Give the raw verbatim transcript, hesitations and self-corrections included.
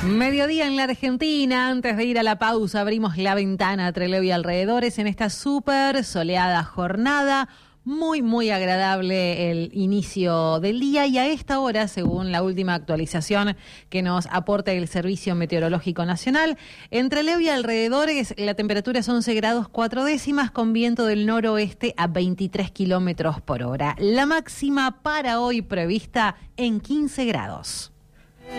Mediodía en la Argentina. Antes de ir a la pausa, abrimos la ventana a Trelew y alrededores en esta súper soleada jornada. Muy, muy agradable el inicio del día y a esta hora, según la última actualización que nos aporta el Servicio Meteorológico Nacional, en Trelew y alrededores la temperatura es once grados cuatro décimas con viento del noroeste a veintitrés kilómetros por hora. La máxima para hoy prevista en quince grados.